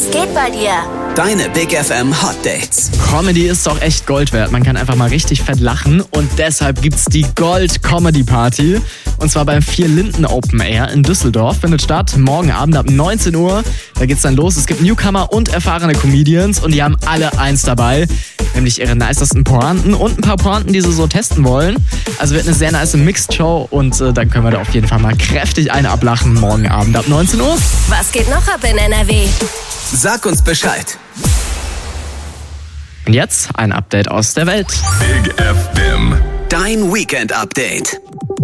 geht bei dir? Deine Big FM Hot Dates. Comedy ist doch echt Gold wert. Man kann einfach mal richtig fett lachen und deshalb gibt's die Gold Comedy Party. Und zwar beim 4 Linden Open Air in Düsseldorf. Findet statt morgen Abend ab 19 Uhr. Da geht's dann los. Es gibt Newcomer und erfahrene Comedians und die haben alle eins dabei. Nämlich ihre nicesten Pointen und ein paar Pointen, die sie so testen wollen. Also wird eine sehr nice Mixed Show und dann können wir da auf jeden Fall mal kräftig eine ablachen morgen Abend ab 19 Uhr. Was geht noch ab in NRW? Sag uns Bescheid. Und jetzt ein Update aus der Welt. Big FM. Dein Weekend-Update.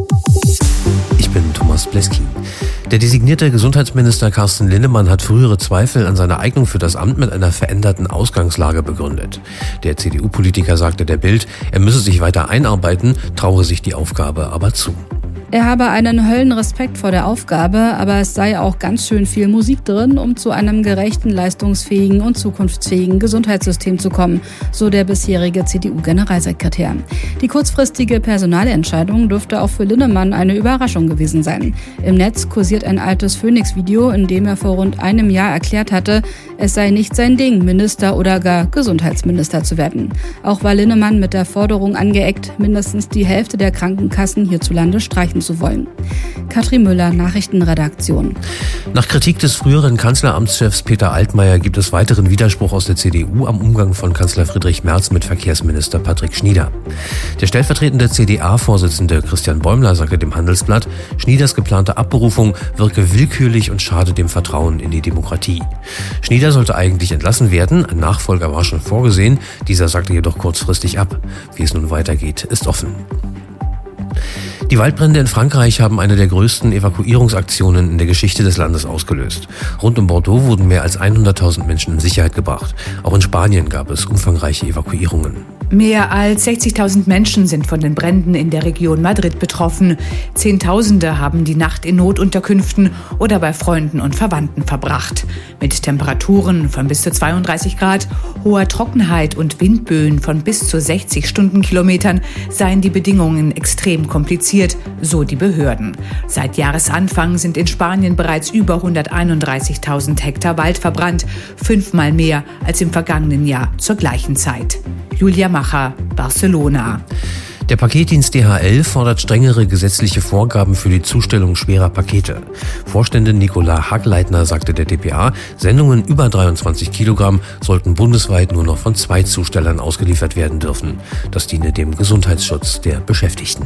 Ich bin Thomas Bleski. Der designierte Gesundheitsminister Carsten Linnemann hat frühere Zweifel an seiner Eignung für das Amt mit einer veränderten Ausgangslage begründet. Der CDU-Politiker sagte der Bild, er müsse sich weiter einarbeiten, traue sich die Aufgabe aber zu. Er habe einen Höllenrespekt vor der Aufgabe, aber es sei auch ganz schön viel Musik drin, um zu einem gerechten, leistungsfähigen und zukunftsfähigen Gesundheitssystem zu kommen, so der bisherige CDU-Generalsekretär. Die kurzfristige Personalentscheidung dürfte auch für Linnemann eine Überraschung gewesen sein. Im Netz kursiert ein altes Phoenix-Video, in dem er vor rund einem Jahr erklärt hatte, es sei nicht sein Ding, Minister oder gar Gesundheitsminister zu werden. Auch war Linnemann mit der Forderung angeeckt, mindestens die Hälfte der Krankenkassen hierzulande streichen zu wollen. Katrin Müller, Nachrichtenredaktion. Nach Kritik des früheren Kanzleramtschefs Peter Altmaier gibt es weiteren Widerspruch aus der CDU am Umgang von Kanzler Friedrich Merz mit Verkehrsminister Patrick Schnieder. Der stellvertretende CDA-Vorsitzende Christian Bäumler sagte dem Handelsblatt, Schnieders geplante Abberufung wirke willkürlich und schade dem Vertrauen in die Demokratie. Schnieder sollte eigentlich entlassen werden, ein Nachfolger war schon vorgesehen, dieser sagte jedoch kurzfristig ab. Wie es nun weitergeht, ist offen. Die Waldbrände in Frankreich haben eine der größten Evakuierungsaktionen in der Geschichte des Landes ausgelöst. Rund um Bordeaux wurden mehr als 100.000 Menschen in Sicherheit gebracht. Auch in Spanien gab es umfangreiche Evakuierungen. Mehr als 60.000 Menschen sind von den Bränden in der Region Madrid betroffen. Zehntausende haben die Nacht in Notunterkünften oder bei Freunden und Verwandten verbracht. Mit Temperaturen von bis zu 32 Grad, hoher Trockenheit und Windböen von bis zu 60 Stundenkilometern seien die Bedingungen extrem kompliziert, so die Behörden. Seit Jahresanfang sind in Spanien bereits über 131.000 Hektar Wald verbrannt, 5-mal mehr als im vergangenen Jahr zur gleichen Zeit. Julia Macher, Barcelona. Der Paketdienst DHL fordert strengere gesetzliche Vorgaben für die Zustellung schwerer Pakete. Vorständin Nicola Hagleitner sagte der dpa, Sendungen über 23 Kilogramm sollten bundesweit nur noch von 2 Zustellern ausgeliefert werden dürfen. Das diene dem Gesundheitsschutz der Beschäftigten.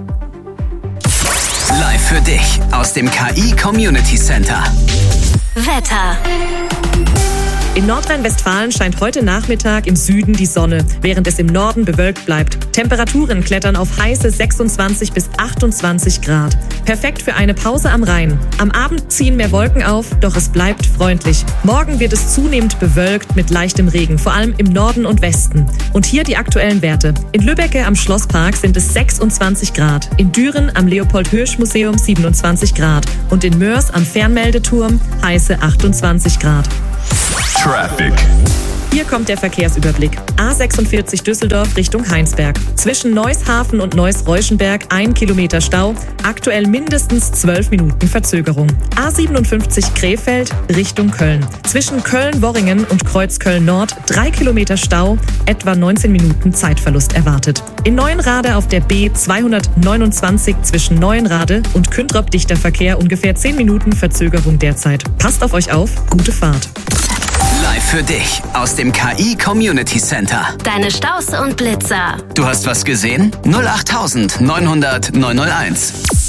Live für dich aus dem KI Community Center. Wetter. In Nordrhein-Westfalen scheint heute Nachmittag im Süden die Sonne, während es im Norden bewölkt bleibt. Temperaturen klettern auf heiße 26 bis 28 Grad. Perfekt für eine Pause am Rhein. Am Abend ziehen mehr Wolken auf, doch es bleibt freundlich. Morgen wird es zunehmend bewölkt mit leichtem Regen, vor allem im Norden und Westen. Und hier die aktuellen Werte. In Lübbecke am Schlosspark sind es 26 Grad, in Düren am Leopold-Hirsch-Museum 27 Grad und in Mörs am Fernmeldeturm heiße 28 Grad. Traffic. Hier kommt der Verkehrsüberblick. A46 Düsseldorf Richtung Heinsberg. Zwischen Neushafen und Neuss-Reuschenberg 1 Kilometer Stau. Aktuell mindestens 12 Minuten Verzögerung. A57 Krefeld Richtung Köln. Zwischen Köln-Worringen und Kreuzköln-Nord 3 Kilometer Stau. Etwa 19 Minuten Zeitverlust erwartet. In Neuenrade auf der B229 zwischen Neuenrade und Küntrop dichter Verkehr ungefähr 10 Minuten Verzögerung derzeit. Passt auf euch auf. Gute Fahrt. Live für dich aus dem KI Community Center. Deine Staus und Blitzer. Du hast was gesehen? 08900 901.